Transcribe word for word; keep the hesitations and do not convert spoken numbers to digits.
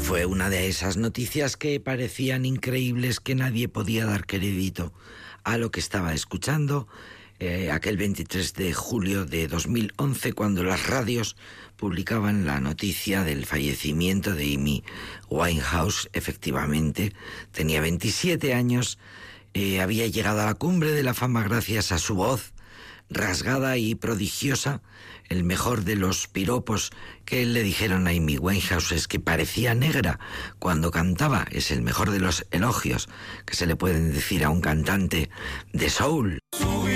Fue una de esas noticias que parecían increíbles, que nadie podía dar crédito a lo que estaba escuchando eh, aquel veintitrés de julio de dos mil once, cuando las radios publicaban la noticia del fallecimiento de Amy Winehouse. Efectivamente, tenía veintisiete años, eh, había llegado a la cumbre de la fama gracias a su voz rasgada y prodigiosa. El mejor de los piropos que le dijeron a Amy Winehouse es que parecía negra cuando cantaba. Es el mejor de los elogios que se le pueden decir a un cantante de soul.